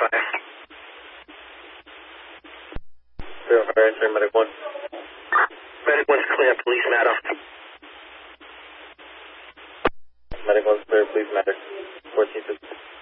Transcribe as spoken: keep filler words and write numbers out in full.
five. zero five answer, medic one. Medic one's clear, police matter. Medic one's clear, please matter. fourteen fifty.